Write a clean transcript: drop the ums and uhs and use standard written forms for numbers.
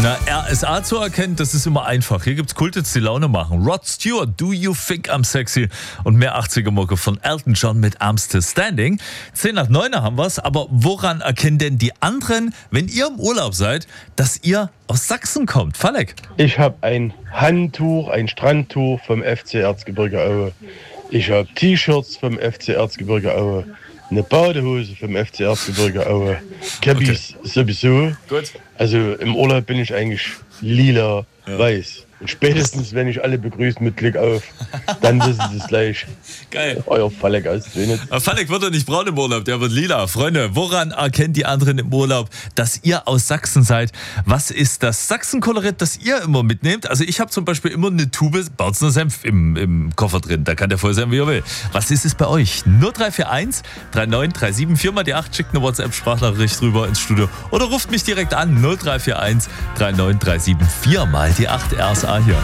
Na, RSA zu erkennen, das ist immer einfach. Hier gibt's Kultits, die Laune machen. Rod Stewart, Do You Think I'm Sexy? Und mehr 80er-Mucke von Elton John mit Arms Still Standing. 10 nach 9 haben wir's, aber woran erkennen denn die anderen, wenn ihr im Urlaub seid, dass ihr aus Sachsen kommt? Falek? Ich habe ein Handtuch, ein Strandtuch vom FC Erzgebirge Aue. Ich habe T-Shirts vom FC Erzgebirge Aue. Eine Badehose vom FC Erzgebirge Aue. Cappies sowieso. Gut. Also im Urlaub bin ich eigentlich lila, weiß. Und spätestens, wenn ich alle begrüße mit Glück auf, dann wissen sie es gleich. Geil. Euer Falek aus Dönitz. Falek wird doch nicht braun im Urlaub, der wird lila. Freunde, woran erkennen die anderen im Urlaub, dass ihr aus Sachsen seid? Was ist das Sachsen-Kolorit, das ihr immer mitnehmt? Also ich habe zum Beispiel immer eine Tube Bautzner Senf im Koffer drin. Da kann der voll sein, wie er will. Was ist es bei euch? 0341 3937 4 mal die 8, schickt eine WhatsApp-Sprachnachricht rüber ins Studio oder ruft mich direkt an. 0341 3937 4 mal die 8 RSA hier.